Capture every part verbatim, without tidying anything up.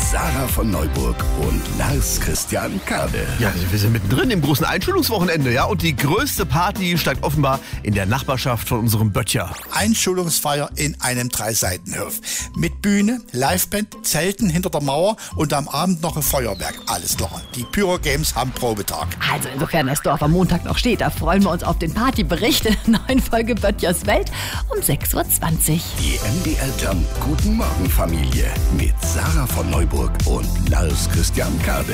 Sarah von Neuburg und Lars Christian Kade. Ja, wir sind mittendrin im großen Einschulungswochenende, ja, und die größte Party steigt offenbar in der Nachbarschaft von unserem Böttcher. Einschulungsfeier in einem Dreiseitenhof. Mit Bühne, Liveband, Zelten hinter der Mauer und am Abend noch ein Feuerwerk. Alles klar. Die Pyro Games haben Probetag. Also insofern das Dorf am Montag noch steht, da freuen wir uns auf den Partybericht in der neuen Folge Böttchers Welt um sechs Uhr zwanzig. Die M D R Jump Guten Morgen Familie mit Sarah von Neuburg und Lars Christian Kade.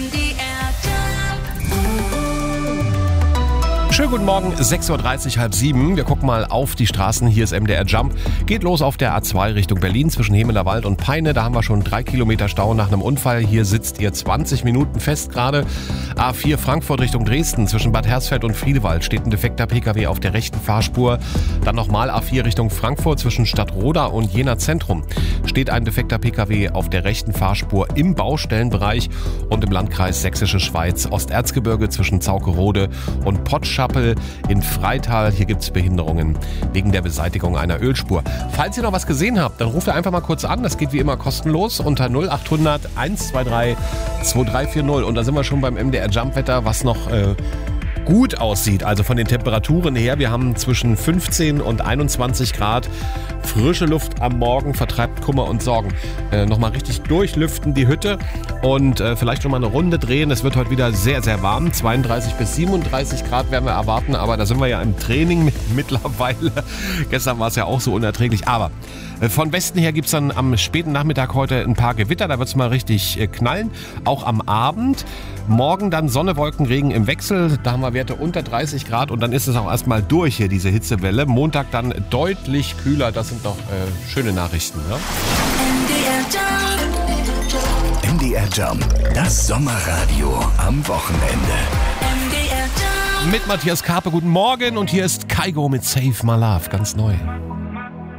Schönen guten Morgen, sechs Uhr dreißig, halb sieben. Wir gucken mal auf die Straßen. Hier ist M D R Jump. Geht los auf der A zwei Richtung Berlin zwischen Hemelerwald und Peine. Da haben wir schon drei Kilometer Stau nach einem Unfall. Hier sitzt ihr zwanzig Minuten fest gerade. A vier Frankfurt Richtung Dresden zwischen Bad Hersfeld und Friedewald steht ein defekter Pkw auf der rechten Fahrspur. Dann nochmal A vier Richtung Frankfurt zwischen Stadtroda und Jena Zentrum steht ein defekter Pkw auf der rechten Fahrspur im Baustellenbereich und im Landkreis Sächsische Schweiz Osterzgebirge zwischen Zaukerode und Pottschappel in Freital. Hier gibt es Behinderungen wegen der Beseitigung einer Ölspur. Falls ihr noch was gesehen habt, dann ruft ihr einfach mal kurz an. Das geht wie immer kostenlos unter null acht hundert eins zwei drei zwei drei vier null. Und da sind wir schon beim M D R Jump Wetter, was noch äh, gut aussieht. Also von den Temperaturen her, wir haben zwischen fünfzehn und einundzwanzig Grad. Frische Luft am Morgen vertreibt Kummer und Sorgen. Äh, Nochmal richtig durchlüften die Hütte und äh, vielleicht schon mal eine Runde drehen. Es wird heute wieder sehr, sehr warm. zweiunddreißig bis siebenunddreißig Grad werden wir erwarten, aber da sind wir ja im Training mit, mittlerweile. Gestern war es ja auch so unerträglich. Aber äh, von Westen her gibt es dann am späten Nachmittag heute ein paar Gewitter. Da wird es mal richtig äh, knallen. Auch am Abend. Morgen dann Sonne, Wolken, Regen im Wechsel. Da haben wir Werte unter dreißig Grad und dann ist es auch erstmal durch hier, diese Hitzewelle. Montag dann deutlich kühler. Das sind doch äh, schöne Nachrichten. Ne? M D R Jump, das Sommerradio am Wochenende. Mit Matthias Karpe, guten Morgen. Und hier ist Kygo mit Save My Love, ganz neu.